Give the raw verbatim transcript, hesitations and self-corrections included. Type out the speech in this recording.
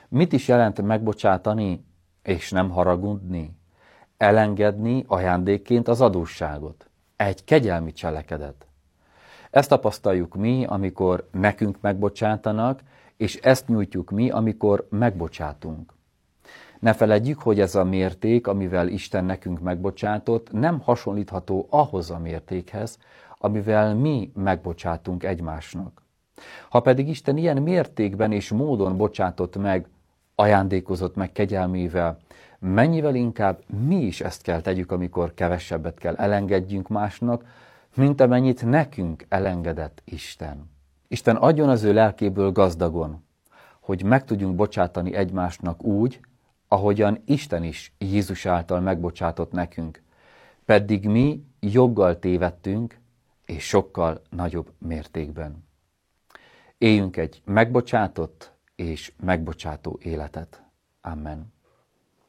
Mit is jelent megbocsátani és nem haragudni? Elengedni ajándékként az adósságot. Egy kegyelmi cselekedet. Ezt tapasztaljuk mi, amikor nekünk megbocsátanak, és ezt nyújtjuk mi, amikor megbocsátunk. Ne feledjük, hogy ez a mérték, amivel Isten nekünk megbocsátott, nem hasonlítható ahhoz a mértékhez, amivel mi megbocsátunk egymásnak. Ha pedig Isten ilyen mértékben és módon bocsátott meg, ajándékozott meg kegyelmével, mennyivel inkább mi is ezt kell tegyük, amikor kevesebbet kell elengedjünk másnak, mint amennyit nekünk elengedett Isten. Isten adjon az ő lelkéből gazdagon, hogy meg tudjunk bocsátani egymásnak úgy, ahogyan Isten is Jézus által megbocsátott nekünk, pedig mi joggal tévedtünk, és sokkal nagyobb mértékben. Éljünk egy megbocsátott és megbocsátó életet. Amen.